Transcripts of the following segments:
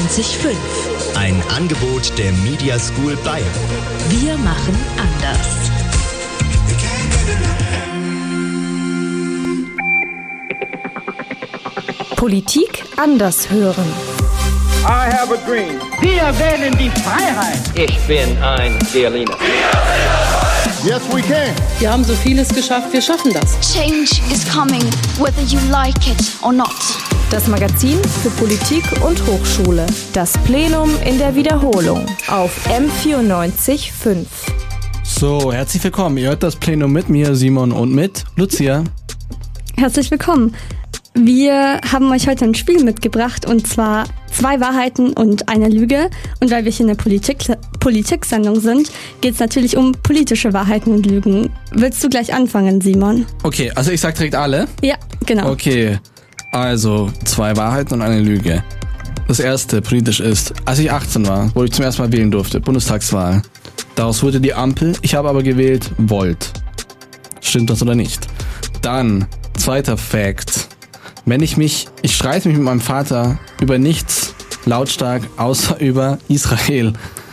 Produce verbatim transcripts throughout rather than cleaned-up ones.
vierundneunzig Komma fünf. Ein Angebot der Media School Bayern. Wir machen anders. Politik anders hören. I have a dream. Wir wählen die Freiheit. Ich bin ein Berliner. Yes, we can. Wir haben so vieles geschafft, wir schaffen das. Change is coming, whether you like it or not. Das Magazin für Politik und Hochschule. Das Plenum in der Wiederholung auf M vierundneunzig Komma fünf. So, herzlich willkommen. Ihr hört das Plenum mit mir, Simon, und mit Lucia. Herzlich willkommen. Wir haben euch heute ein Spiel mitgebracht, und zwar zwei Wahrheiten und eine Lüge. Und weil wir hier eine Politik, Politik-Sendung sind, geht es natürlich um politische Wahrheiten und Lügen. Willst du gleich anfangen, Simon? Okay, also ich sag direkt alle? Ja, genau. Okay, also zwei Wahrheiten und eine Lüge. Das erste politisch ist, als ich achtzehn war, wo ich zum ersten Mal wählen durfte, Bundestagswahl. Daraus wurde die Ampel, ich habe aber gewählt Volt. Stimmt das oder nicht? Dann, zweiter Fact. Wenn ich mich, ich streite mich mit meinem Vater über nichts lautstark, außer über Israel.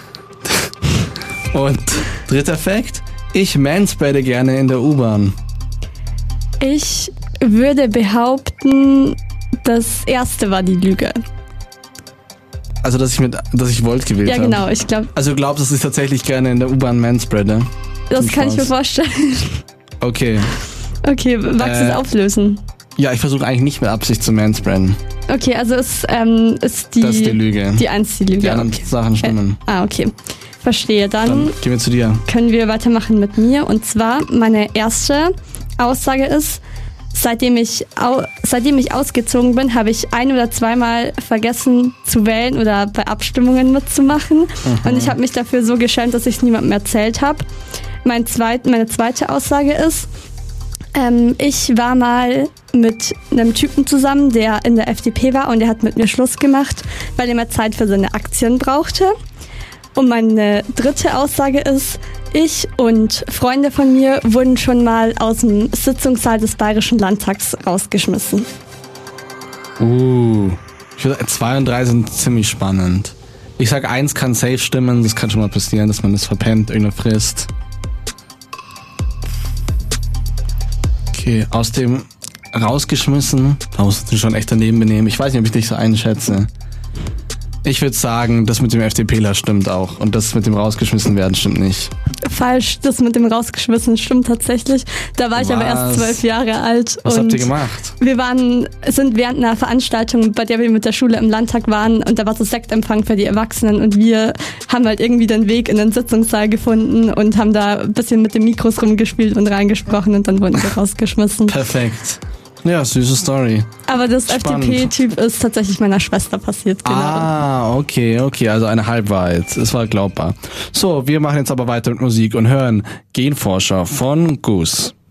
Und dritter Fact, ich manspreade gerne in der U-Bahn. Ich würde behaupten, das erste war die Lüge. Also, dass ich mit, dass ich Volt gewählt habe. Ja, genau, ich glaube. Also, du glaubst, dass ich tatsächlich gerne in der U-Bahn manspreade? Das kann ich mir vorstellen. Okay. Okay, magst du es äh, auflösen? Ja, ich versuche eigentlich nicht mit Absicht zu manspreaden. Okay, also ist, ähm, ist die... Das ist die Lüge. Die eins die Lüge. Die anderen okay. Sachen stimmen. Äh, ah, okay. Verstehe. Dann, Dann gehen wir zu dir. Können wir weitermachen mit mir. Und zwar, meine erste Aussage ist, seitdem ich, au- seitdem ich ausgezogen bin, habe ich ein- oder zweimal vergessen zu wählen oder bei Abstimmungen mitzumachen. Mhm. Und ich habe mich dafür so geschämt, dass ich es niemandem erzählt habe. Mein zweit, meine zweite Aussage ist, Ähm, ich war mal mit einem Typen zusammen, der in der F D P war, und der hat mit mir Schluss gemacht, weil er mehr Zeit für seine Aktien brauchte. Und meine dritte Aussage ist, ich und Freunde von mir wurden schon mal aus dem Sitzungssaal des Bayerischen Landtags rausgeschmissen. Uh, ich würde, zwei und drei sind ziemlich spannend. Ich sag, eins kann safe stimmen, das kann schon mal passieren, dass man das verpennt, irgendeine Frist. Okay, aus dem rausgeschmissen, da musst du schon echt daneben benehmen. Ich weiß nicht, ob ich dich so einschätze. Ich würde sagen, das mit dem FDPler stimmt auch. Und das mit dem rausgeschmissen werden stimmt nicht. Falsch, das mit dem rausgeschmissen stimmt tatsächlich. Da war ich Was? aber erst zwölf Jahre alt. Was und habt ihr gemacht? Wir waren, sind während einer Veranstaltung, bei der wir mit der Schule im Landtag waren, und da war so Sektempfang für die Erwachsenen, und wir haben halt irgendwie den Weg in den Sitzungssaal gefunden und haben da ein bisschen mit den Mikros rumgespielt und reingesprochen, und dann wurden wir rausgeschmissen. Perfekt. Ja, süße Story. Aber das Spannend. F D P-Typ ist tatsächlich meiner Schwester passiert, genau. Ah, okay, okay, also eine Halbwahrheit. Es war glaubbar. So, wir machen jetzt aber weiter mit Musik und hören Genforscher von Goose.